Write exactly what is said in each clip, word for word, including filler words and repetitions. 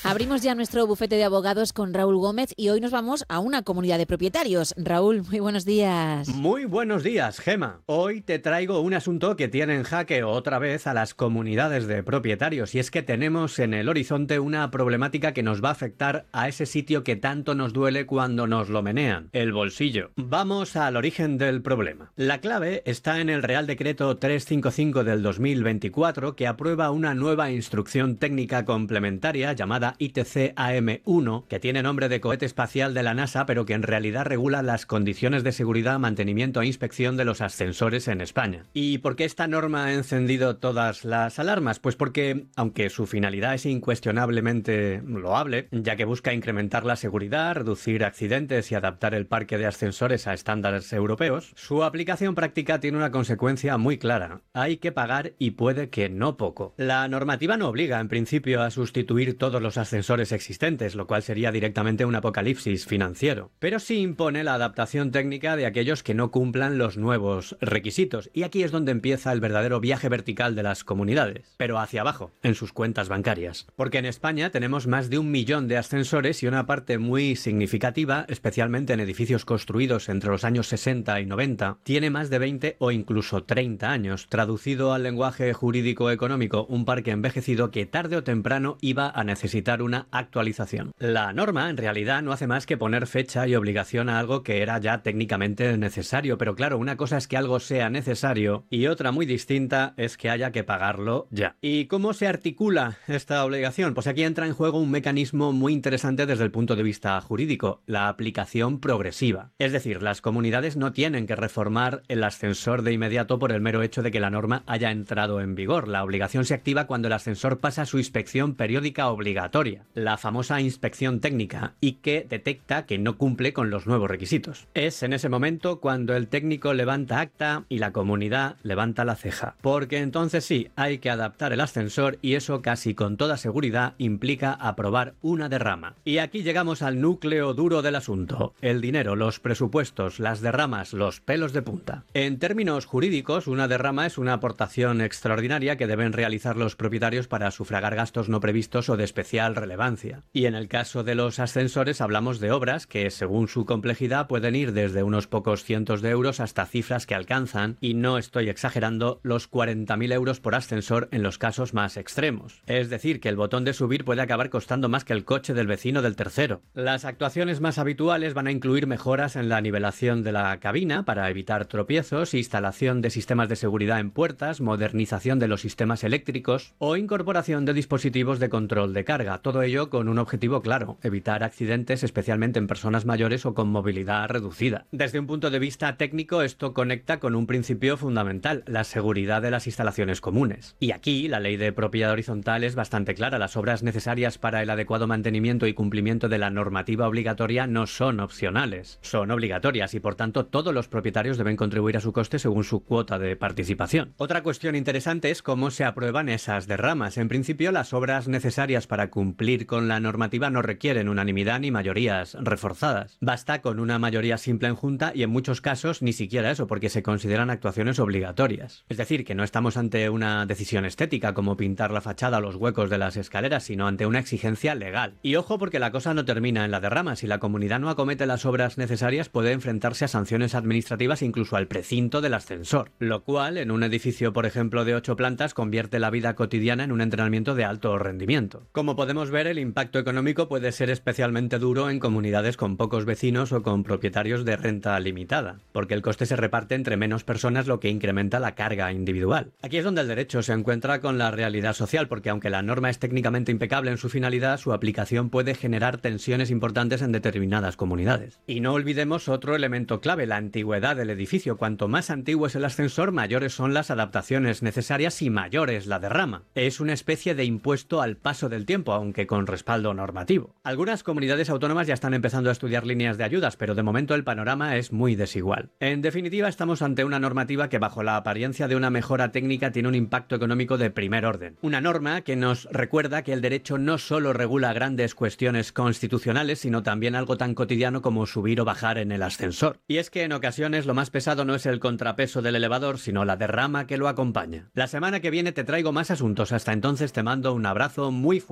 Abrimos ya nuestro bufete de abogados con Raúl Gómez y hoy nos vamos a una comunidad de propietarios. Raúl, muy buenos días. Muy buenos días, Gema. Hoy te traigo un asunto que tiene en jaque otra vez a las comunidades de propietarios, y es que tenemos en el horizonte una problemática que nos va a afectar a ese sitio que tanto nos duele cuando nos lo menean, el bolsillo. Vamos al origen del problema. La clave está en el Real Decreto trescientos cincuenta y cinco del dos mil veinticuatro, que aprueba una nueva instrucción técnica complementaria llamada I T C A M uno, que tiene nombre de cohete espacial de la NASA, pero que en realidad regula las condiciones de seguridad, mantenimiento e inspección de los ascensores en España. ¿Y por qué esta norma ha encendido todas las alarmas? Pues porque, aunque su finalidad es incuestionablemente loable, ya que busca incrementar la seguridad, reducir accidentes y adaptar el parque de ascensores a estándares europeos, su aplicación práctica tiene una consecuencia muy clara: hay que pagar, y puede que no poco. La normativa no obliga, en principio, a sustituir todos los ascensores existentes, lo cual sería directamente un apocalipsis financiero, pero sí impone la adaptación técnica de aquellos que no cumplan los nuevos requisitos, y aquí es donde empieza el verdadero viaje vertical de las comunidades, pero hacia abajo, en sus cuentas bancarias. Porque en España tenemos más de un millón de ascensores y una parte muy significativa, especialmente en edificios construidos entre los años sesenta y noventa, tiene más de veinte o incluso treinta años. Traducido al lenguaje jurídico económico, un parque envejecido que tarde o temprano iba a necesitar una actualización. La norma en realidad no hace más que poner fecha y obligación a algo que era ya técnicamente necesario, pero claro, una cosa es que algo sea necesario y otra muy distinta es que haya que pagarlo ya. ¿Y cómo se articula esta obligación? Pues aquí entra en juego un mecanismo muy interesante desde el punto de vista jurídico: la aplicación progresiva. Es decir, las comunidades no tienen que reformar el ascensor de inmediato por el mero hecho de que la norma haya entrado en vigor. La obligación se activa cuando el ascensor pasa su inspección periódica obligatoria, la famosa inspección técnica, y que detecta que no cumple con los nuevos requisitos. Es en ese momento cuando el técnico levanta acta y la comunidad levanta la ceja, porque entonces sí, hay que adaptar el ascensor, y eso casi con toda seguridad implica aprobar una derrama. Y aquí llegamos al núcleo duro del asunto: el dinero, los presupuestos, las derramas, los pelos de punta. En términos jurídicos, una derrama es una aportación extraordinaria que deben realizar los propietarios para sufragar gastos no previstos o de especial relevancia. Y en el caso de los ascensores hablamos de obras que, según su complejidad, pueden ir desde unos pocos cientos de euros hasta cifras que alcanzan, y no estoy exagerando, los cuarenta mil euros por ascensor en los casos más extremos. Es decir, que el botón de subir puede acabar costando más que el coche del vecino del tercero. Las actuaciones más habituales van a incluir mejoras en la nivelación de la cabina para evitar tropiezos, instalación de sistemas de seguridad en puertas, modernización de los sistemas eléctricos o incorporación de dispositivos de control de carga. Todo ello con un objetivo claro: evitar accidentes, especialmente en personas mayores o con movilidad reducida. Desde un punto de vista técnico, esto conecta con un principio fundamental: la seguridad de las instalaciones comunes. Y aquí la ley de propiedad horizontal es bastante clara: las obras necesarias para el adecuado mantenimiento y cumplimiento de la normativa obligatoria no son opcionales, son obligatorias, y por tanto todos los propietarios deben contribuir a su coste según su cuota de participación. Otra cuestión interesante es cómo se aprueban esas derramas. En principio, las obras necesarias para cumplir con la normativa no requieren unanimidad ni mayorías reforzadas. Basta con una mayoría simple en junta, y en muchos casos ni siquiera eso, porque se consideran actuaciones obligatorias. Es decir, que no estamos ante una decisión estética como pintar la fachada o los huecos de las escaleras, sino ante una exigencia legal. Y ojo, porque la cosa no termina en la derrama. Si la comunidad no acomete las obras necesarias, puede enfrentarse a sanciones administrativas, incluso al precinto del ascensor, lo cual en un edificio, por ejemplo, de ocho plantas, convierte la vida cotidiana en un entrenamiento de alto rendimiento. Como podemos ver, el impacto económico puede ser especialmente duro en comunidades con pocos vecinos o con propietarios de renta limitada, porque el coste se reparte entre menos personas, lo que incrementa la carga individual. Aquí es donde el derecho se encuentra con la realidad social, porque aunque la norma es técnicamente impecable en su finalidad, su aplicación puede generar tensiones importantes en determinadas comunidades. Y no olvidemos otro elemento clave: la antigüedad del edificio. Cuanto más antiguo es el ascensor, mayores son las adaptaciones necesarias y mayor es la derrama. Es una especie de impuesto al paso del tiempo, aunque con respaldo normativo. Algunas comunidades autónomas ya están empezando a estudiar líneas de ayudas, pero de momento el panorama es muy desigual. En definitiva, estamos ante una normativa que, bajo la apariencia de una mejora técnica, tiene un impacto económico de primer orden. Una norma que nos recuerda que el derecho no solo regula grandes cuestiones constitucionales, sino también algo tan cotidiano como subir o bajar en el ascensor. Y es que en ocasiones lo más pesado no es el contrapeso del elevador, sino la derrama que lo acompaña. La semana que viene te traigo más asuntos. Hasta entonces te mando un abrazo muy fuerte.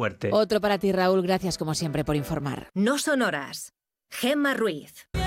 Otro para ti, Raúl. Gracias como siempre por informar. No son horas. Gemma Ruiz.